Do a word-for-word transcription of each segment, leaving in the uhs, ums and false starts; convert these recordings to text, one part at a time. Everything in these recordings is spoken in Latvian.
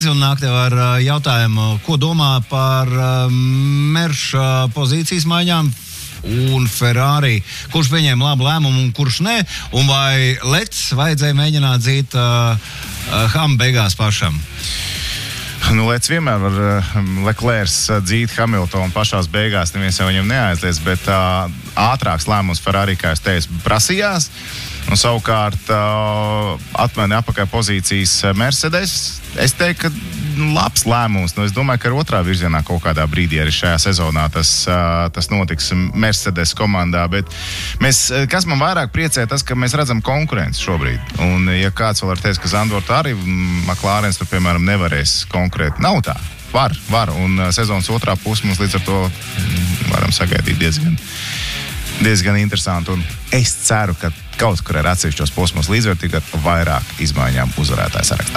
Un nāk tev ar jautājumu, ko domā par Merša pozīcijas maiņām un Ferrari, kurš pieņēma labu lēmumu un kurš ne, un vai Lets vajadzēja mēģināt dzīt uh, uh, Ham beigās pašam? Nu, Lets vienmēr var uh, Leclercs dzīt Hamiltonu pašās beigās, neviens jau viņam neaizlies, bet uh, ātrāks lēmums Ferrari, kā es teicu, prasījās. Un savukārt uh, atmēni apakaļ pozīcijas Mercedes. Es teiktu, ka labs lēmums. Nu, es domāju, ka ar otrā virzienā kaut kādā brīdī arī šajā sezonā tas, uh, tas notiks Mercedes komandā. Bet mēs, kas man vairāk priecē, tas, ka mēs redzam konkurenci šobrīd. Un ja kāds vēl var teikt, ka Zandvoort arī McLarens tur, piemēram, nevarēs konkurēt. Nav tā. Var, var. Un uh, sezonas otrā puse mums līdz ar to varam sagaidīt diezgan, diezgan interesanti. Un es ceru, ka kaut kur ar atsevišķos posmos līdzvērtīgi ar vairāk izmaiņām uzvarētāju sarakstā.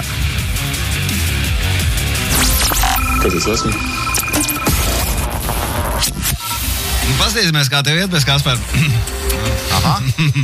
Kas es esmu? Paskatīsimies, kā tev iet bez Kaspar. Aha.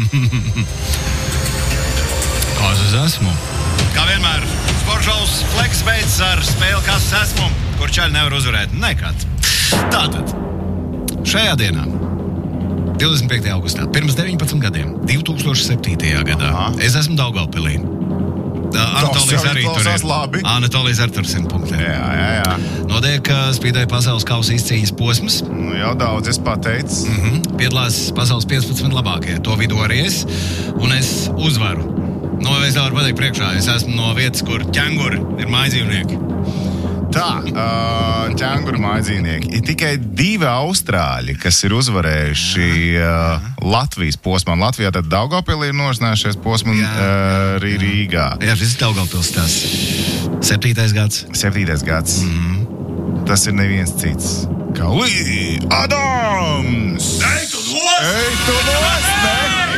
Kas es esmu? Kā vienmēr, sportšovs Flex beidzas ar spēli Kas es esmu, kur čaļi nevar uzvarēt. Nekad. Tātad, šajā dienā, divdesmit piektajā augustā, pirms deviņpadsmit gadiem, divi tūkstoši septītajā gadā, Aha. es esmu Daugavpilī. Anatolijas arī tur ir. Labi. Anatolijas ar tur simt punktiem. Jā, jā, jā. Notiek spīdēja pasaules kausa izcīņas posms. Nu, jau daudz es pateicu. Mm-hmm. Piedalās pasaules piecpadsmit labākie. To vidū arī es. Un es uzvaru. Nu, es tev varu pateikt priekšā. Es esmu no vietas, kur ķenguri ir mājdzīvnieki. Tā, uh, ķenguru mājdzīvnieki. Ir tikai divi austrāļi, kas ir uzvarējuši uh, Latvijas posmā. Latvijā tad Daugavpilī ir norisinājušies posmu un uh, arī Rīgā. Jā, šis ir Daugavpils tās. Septītais gads. Septītais gads. Mm-hmm. Tas ir neviens cits. Kā Lee Adams! Ej, tu nost! Ej, tu nost, ne?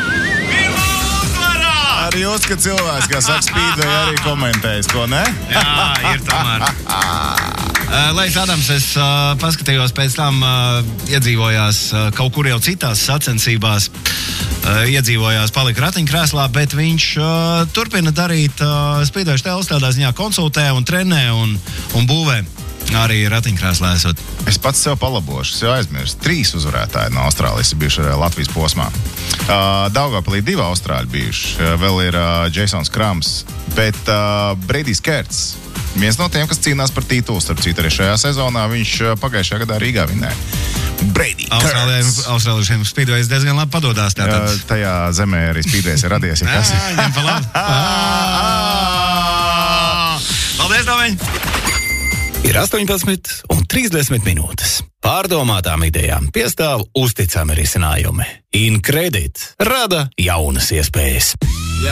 Arī jūs, ka cilvēks, kā saka, spīdēja arī komentējis, ko ne? Jā, ir tomēr. uh, Leijs Adams, es uh, paskatījos pēc tam, uh, iedzīvojās uh, kaut kur jau citās sacensībās, uh, iedzīvojās, palika ratiņkrēslā, bet viņš uh, turpina darīt uh, spīdējuši tēlus, tādā ziņā konsultē un trenē un, un būvē. Arī ratiņkrēslā esot. Es pats sev palabošu, es jau aizmirstu. Trīs uzvarētāji no Austrālijas ir bijuši Latvijas posmā. Uh, Daugavpilī divi austrāļi bijuši. Uh, vēl ir uh, Jasons Krams, bet uh, Bredijs Kerts. Viens no tiem, kas cīnās par titulu, starp citu arī šajā sezonā, viņš uh, pagājušajā gadā Rīgā vinēja. Brady Kerts. Austrāliešiem spīdvejs diezgan labi padodās. Tātad. Uh, tajā zemē arī spīdvejs ir radies. Ja kas? Ņem pa labi. Paldies, Domeņ! Ir astoņpadsmit un trīsdesmit minūtes. Pārdomātām idejām piestāv uzticami risinājumi. InCredit rada jaunas iespējas.